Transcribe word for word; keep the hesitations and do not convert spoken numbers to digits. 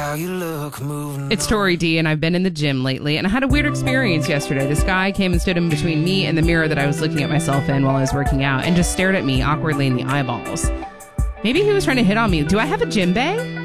how you look moving. It's Tori D, and I've been in the gym lately, and I had a weird experience yesterday. This guy came and stood in between me and the mirror that I was looking at myself in while I was working out and just stared at me awkwardly in the eyeballs. Maybe he was trying to hit on me. Do I have a gym bay?